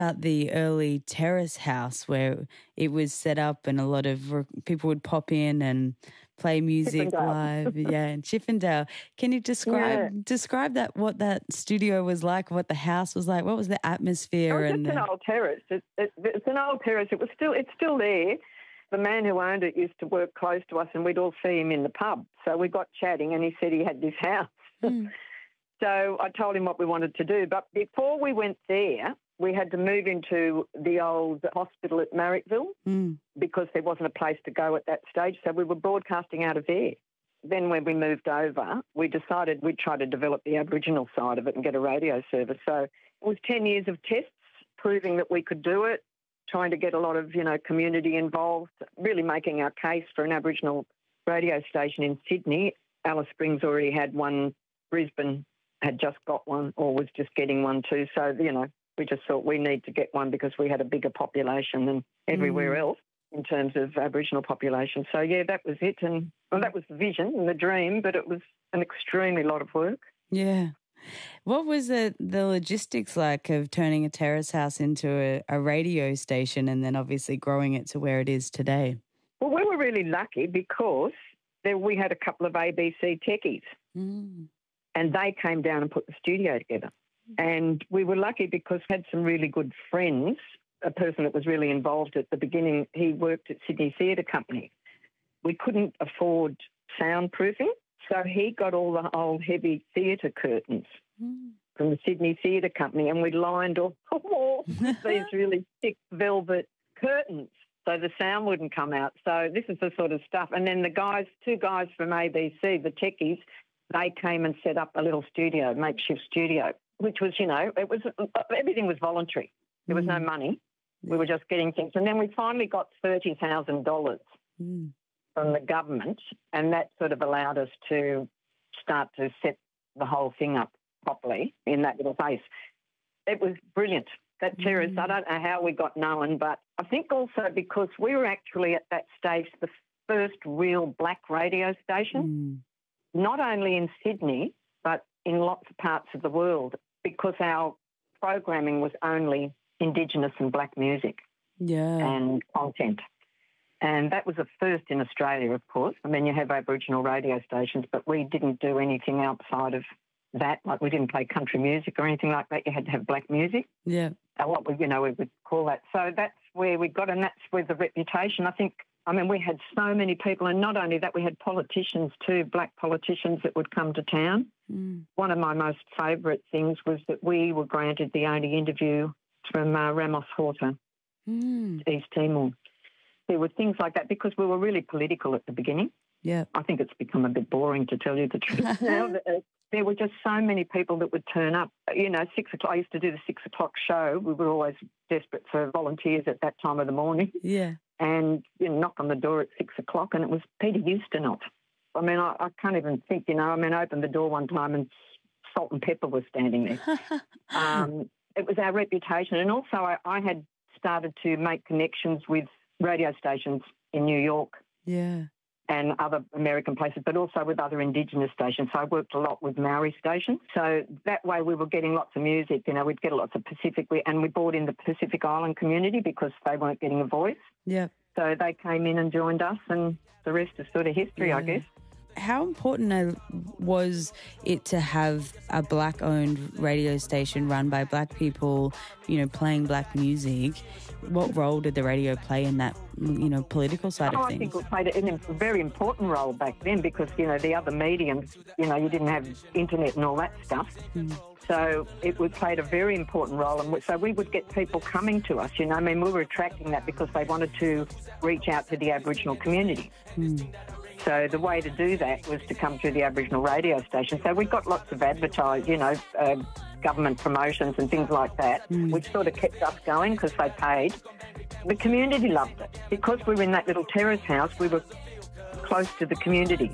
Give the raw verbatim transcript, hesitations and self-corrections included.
about the early terrace house where it was set up and a lot of re- people would pop in and play music Chippendale. live. Yeah, in Chippendale. Can you describe Yeah. describe that? What that studio was like? What the house was like? What was the It atmosphere? was and just an the- old terrace. It, it, it's an old terrace. It was still, it's still there. The man who owned it used to work close to us, and we'd all see him in the pub. So we got chatting, and he said he had this house. Mm. So I told him what we wanted to do. But before we went there, we had to move into the old hospital at Marrickville Mm. because there wasn't a place to go at that stage. So we were broadcasting out of there. Then when we moved over, we decided we'd try to develop the Aboriginal side of it and get a radio service. So it was ten years of tests proving that we could do it, trying to get a lot of, you know, community involved, really making our case for an Aboriginal radio station in Sydney. Alice Springs already had one. Brisbane had just got one or was just getting one too. So, you know, we just thought we need to get one because we had a bigger population than everywhere Mm. else in terms of Aboriginal population. So, yeah, that was it. And well, that was the vision and the dream, but it was an extremely lot of work. Yeah. What was the, the logistics like of turning a terrace house into a, a radio station and then obviously growing it to where it is today? Well, we were really lucky because there we had a couple of A B C techies Mm. and they came down and put the studio together. And we were lucky because we had some really good friends. A person that was really involved at the beginning, he worked at Sydney Theatre Company. We couldn't afford soundproofing, so he got all the old heavy theatre curtains Mm. from the Sydney Theatre Company, and we lined all the walls with these really thick velvet curtains so the sound wouldn't come out. So this is the sort of stuff. And then the guys, two guys from A B C, the techies, they came and set up a little studio, makeshift studio, which was, you know, it was everything was voluntary. There was no Mm. money. We were just getting things. And then we finally got thirty thousand dollars Mm. from the government, and that sort of allowed us to start to set the whole thing up properly in that little place. It was brilliant. That terrace, I don't know how we got known, but I think also because we were actually at that stage the first real black radio station, Mm. not only in Sydney, but in lots of parts of the world, because our programming was only Indigenous and black music Yeah. and content. And that was a first in Australia, of course. I mean, you have Aboriginal radio stations, but we didn't do anything outside of that. Like, we didn't play country music or anything like that. You had to have black music, Yeah. uh, what we, you know, we would call that. So that's where we got, and that's where the reputation, I think, I mean, we had so many people, and not only that, we had politicians too, black politicians that would come to town. Mm. One of my most favourite things was that we were granted the only interview from uh, Ramos Horta, Mm. East Timor. There were things like that because we were really political at the beginning. Yeah. I think it's become a bit boring, to tell you the truth now. Uh, There were just so many people that would turn up. You know, six o'clock. I used to do the six o'clock show. We were always desperate for volunteers at that time of the morning. Yeah. And you know, knock on the door at six o'clock, and it was Peter Ustinov. I mean, I, I can't even think. You know, I mean, I opened the door one time and Salt and Pepper was standing there. um, it was our reputation, and also I, I had started to make connections with radio stations in New York Yeah. and other American places, but also with other Indigenous stations. So I worked a lot with Maori stations. So that way we were getting lots of music. You know, we'd get lots of Pacific, and we brought in the Pacific Island community because they weren't getting a voice. Yeah. So they came in and joined us, and the rest is sort of history, I Yeah. guess. How important uh, was it to have a black-owned radio station run by black people, you know, playing black music? What role did the radio play in that, you know, political side Oh, of I things? think it played a a very important role back then because, you know, the other mediums, you know, you didn't have internet and all that stuff. Mm. So it would played a very important role. And so we would get people coming to us, you know. I mean, we were attracting that because they wanted to reach out to the Aboriginal community. Mm. So the way to do that was to come through the Aboriginal radio station. So we got lots of advertised, you know, uh, government promotions and things like that, Mm. which sort of kept us going because they paid. The community loved it. Because we were in that little terrace house, we were close to the community.